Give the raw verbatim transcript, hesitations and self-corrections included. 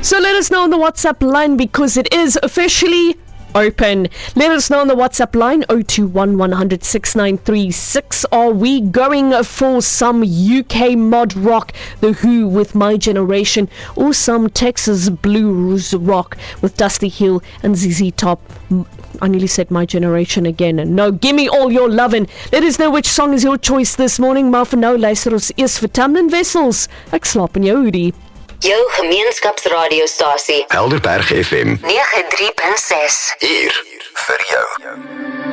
So let us know on the WhatsApp line because it is officially open. Let us know on the WhatsApp line oh two one, one hundred, six nine three six. Are we going for some U K mod rock, The Who with My Generation, or some Texas blues rock with Dusty Hill and Z Z Top? I nearly said My Generation again. No, give me all your lovin'. Let us know which song is your choice this morning. Maar vir nou luister ons eers vir Tamlin Wessels. Ek slaap in jou hoodie. Jou gemeenskapsradiostasie Helderberg F M nege drie punt ses. hier vir jou.